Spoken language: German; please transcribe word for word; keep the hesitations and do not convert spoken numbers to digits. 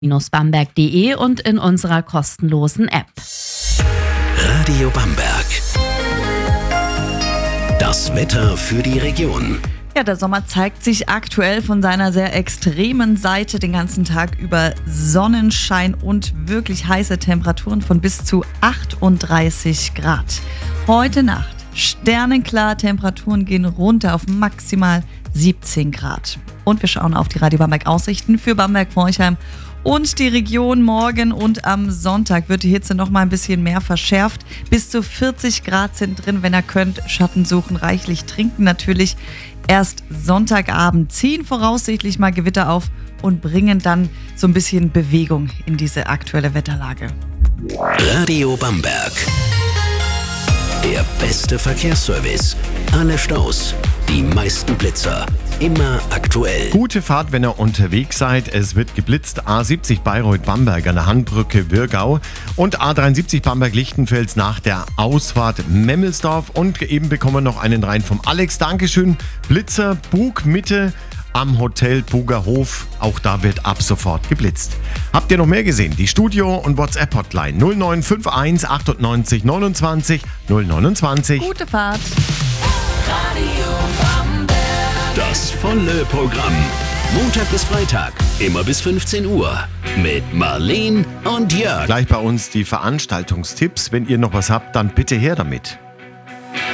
bamberg punkt de und in unserer kostenlosen App. Radio Bamberg. Das Wetter für die Region. Ja, der Sommer zeigt sich aktuell von seiner sehr extremen Seite den ganzen Tag über. Sonnenschein und wirklich heiße Temperaturen von bis zu achtunddreißig Grad. Heute Nacht sternenklar, Temperaturen gehen runter auf maximal siebzehn Grad. Und wir schauen auf die Radio Bamberg Aussichten für Bamberg-Forchheim und die Region. Morgen und am Sonntag wird die Hitze noch mal ein bisschen mehr verschärft. Bis zu vierzig Grad sind drin, wenn ihr könnt. Schatten suchen, reichlich trinken natürlich. Erst Sonntagabend ziehen voraussichtlich mal Gewitter auf und bringen dann so ein bisschen Bewegung in diese aktuelle Wetterlage. Radio Bamberg. Der beste Verkehrsservice. Alle Staus, die meisten Blitzer. Immer aktuell. Gute Fahrt, wenn ihr unterwegs seid. Es wird geblitzt. A siebzig Bayreuth-Bamberg an der Handbrücke Würgau und A dreiundsiebzig Bamberg-Lichtenfels nach der Ausfahrt Memmelsdorf. Und eben bekommen wir noch einen rein vom Alex. Dankeschön. Blitzer, Bug, Mitte am Hotel Bugerhof. Auch da wird ab sofort geblitzt. Habt ihr noch mehr gesehen? Die Studio- und WhatsApp-Hotline null neun fünf eins achtundneunzig neunundzwanzig null neunundzwanzig. Gute Fahrt. Radio Bamberg. Das volle Programm. Montag bis Freitag, immer bis fünfzehn Uhr. Mit Marleen und Jörg. Gleich bei uns die Veranstaltungstipps. Wenn ihr noch was habt, dann bitte her damit.